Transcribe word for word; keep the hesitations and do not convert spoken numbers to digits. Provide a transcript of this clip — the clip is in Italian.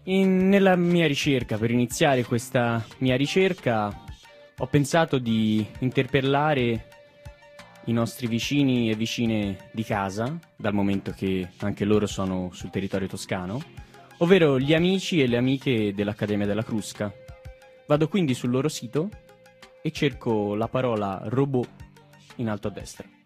In- nella mia ricerca, per iniziare questa mia ricerca, ho pensato di interpellare i nostri vicini e vicine di casa, dal momento che anche loro sono sul territorio toscano, ovvero gli amici e le amiche dell'Accademia della Crusca. Vado quindi sul loro sito e cerco la parola robot in alto a destra.